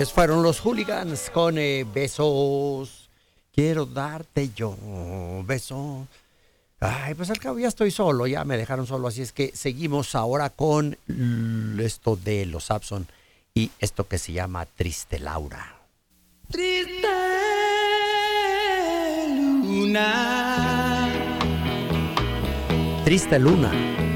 Fueron los Hooligans con besos. Quiero darte yo besos. Ay, pues al cabo ya estoy solo, ya me dejaron solo, así es que seguimos ahora con esto de los Saxon y esto que se llama Triste Laura. Triste luna. Triste Luna.